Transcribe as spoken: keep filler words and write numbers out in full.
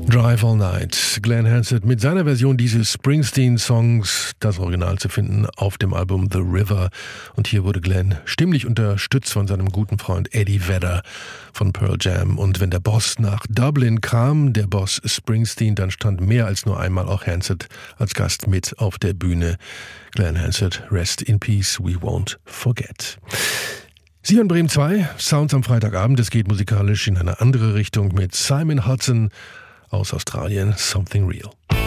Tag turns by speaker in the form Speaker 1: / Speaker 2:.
Speaker 1: Drive All Night. Glenn Hansard mit seiner Version dieses Springsteen-Songs, das Original zu finden auf dem Album The River. Und hier wurde Glenn stimmlich unterstützt von seinem guten Freund Eddie Vedder von Pearl Jam. Und wenn der Boss nach Dublin kam, der Boss Springsteen, dann stand mehr als nur einmal auch Hansard als Gast mit auf der Bühne. Glenn Hansard, rest in peace, we won't forget. Sie hören Bremen zwei, Sounds am Freitagabend. Es geht musikalisch in eine andere Richtung mit Simon Hudson aus Australien, Something Real.